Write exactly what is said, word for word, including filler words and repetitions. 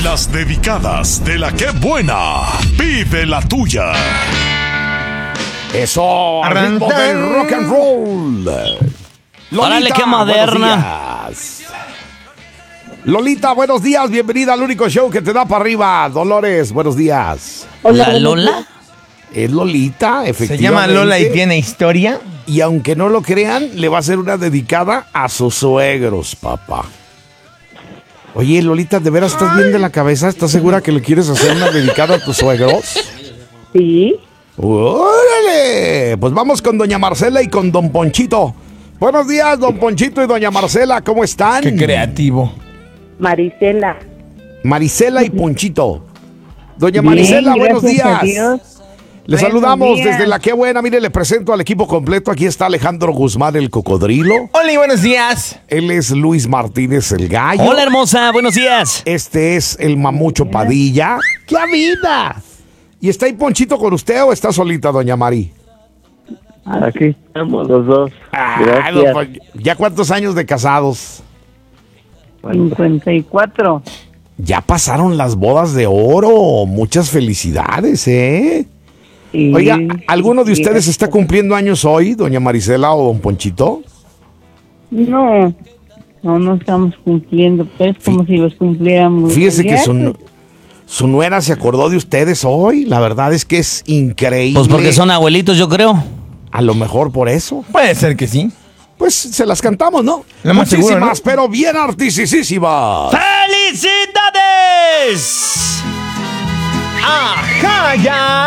Las dedicadas de la que buena. Vive la tuya. Eso, al ritmo del rock and roll. Lolita, ¡Órale, qué moderna! Buenos días. Lolita, buenos días, bienvenida al único show que te da para arriba. Dolores, buenos días. ¿La Lola? Es Lolita, efectivamente. Se llama Lola y tiene historia. Y aunque no lo crean, le va a hacer una dedicada a sus suegros, papá. Oye, Lolita, ¿de veras estás bien de la cabeza? ¿Estás segura que le quieres hacer una dedicada a tus suegros? Sí. ¡Órale! Pues vamos con doña Marcela y con don Ponchito. Buenos días, don Ponchito y doña Marcela, ¿cómo están? Qué creativo. Marisela. Marisela y Ponchito. Doña Bien, Marisela, buenos gracias a días. Dios. Le Buenos saludamos días. desde la que buena. Mire, le presento al equipo completo. Aquí está Alejandro Guzmán, el cocodrilo. Hola y buenos días. Él es Luis Martínez, el gallo. Hola, hermosa, buenos días. Este es el mamucho Padilla. ¡Qué vida! ¿Y está ahí Ponchito con usted o está solita, doña Mari? Aquí estamos los dos. Ah, Gracias. don Pon- ¿Ya cuántos años de casados? cincuenta y cuatro. Ya pasaron las bodas de oro. Muchas felicidades, ¿eh? Y- Oiga, ¿alguno de y- ustedes está cumpliendo años hoy, doña Marisela o don Ponchito? No, no, no estamos cumpliendo, pues como si los cumpliéramos. Fíjese que Ya, su, nu- su nuera se acordó de ustedes hoy. La verdad es que es increíble. Pues porque son abuelitos, yo creo. A lo mejor por eso. Puede ser que sí. Pues se las cantamos, ¿no? Lo más seguro, Muchísimas, ¿no? pero bien artisísimas. ¡Felicidades! ¡Ajá, ya!